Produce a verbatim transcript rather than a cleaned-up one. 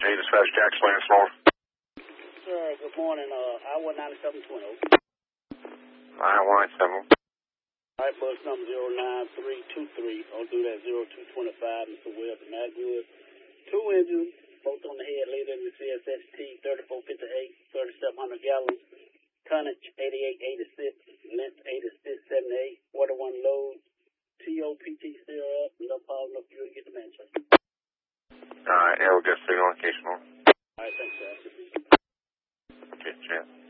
J Dispatch, Jackson, Lance North. Sir, good morning. Uh, I one ninety-seven twenty. nine one seven. All right, bus number zero nine three two three. I'll do that zero two two five, Mister Webb and Magwood. Two engines, both on the head, leader in the C S S T thirty-four fifty-eight, thirty-seven hundred gallons. Tonnage eighty-eight eighty-six, length eighty-six seventy-eight, forty-one load. T O P T still up, no problem, no fuel to get to Manchester. Alright, yeah, we'll get signal on case more. Alright, thanks, sir. Okay, cheers.